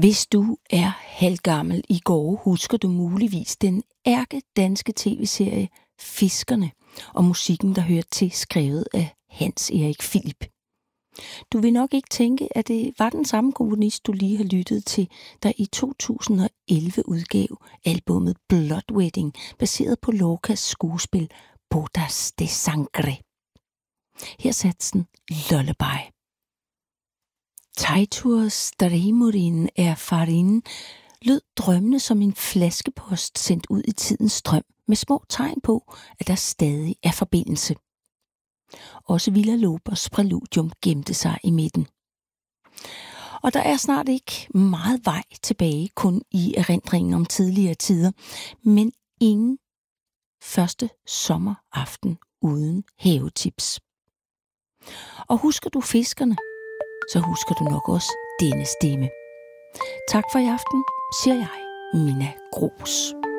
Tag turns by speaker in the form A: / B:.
A: Hvis du er halvgammel i går, husker du muligvis den ærkedanske tv-serie Fiskerne og musikken, der hørte til, skrevet af Hans Erik Philip. Du vil nok ikke tænke, at det var den samme komponist, du lige har lyttet til, der i 2011 udgav albummet Blood Wedding, baseret på Lorcas skuespil Bodas de Sangre. Her satsen Lullaby. Teitur Stremorin er farin lød drømmende som en flaskepost sendt ud i tidens strøm, med små tegn på, at der stadig er forbindelse. Også Villa Lobos præludium gemte sig i midten. Og der er snart ikke meget vej tilbage, kun i erindringen om tidligere tider, men ingen første sommeraften uden havetips. Og husker du Fiskerne, så husker du nok også denne stemme. Tak for i aften, siger jeg, Mina Gros.